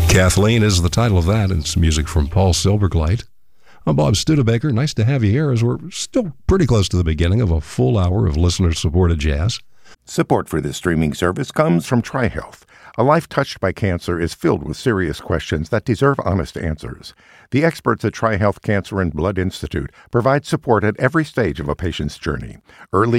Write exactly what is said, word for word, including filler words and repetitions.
Kathleen is the title of that, and it's music from Paul Silbergleit. I'm Bob Studebaker. Nice to have you here as we're still pretty close to the beginning of a full hour of listener-supported jazz. Support for this streaming service comes from TriHealth. A life touched by cancer is filled with serious questions that deserve honest answers. The experts at TriHealth Cancer and Blood Institute provide support at every stage of a patient's journey. Early